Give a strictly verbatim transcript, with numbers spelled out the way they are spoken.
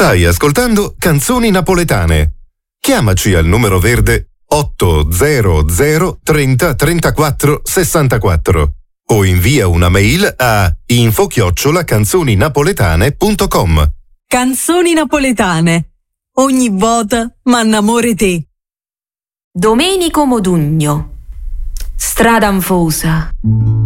Stai ascoltando Canzoni Napoletane. Chiamaci al numero verde otto zero zero trenta trentaquattro sessantaquattro o invia una mail a info chiocciola canzoninapoletane punto com. Canzoni Napoletane. Ogni volta m'annamore te. Domenico Modugno. Strada anfosa.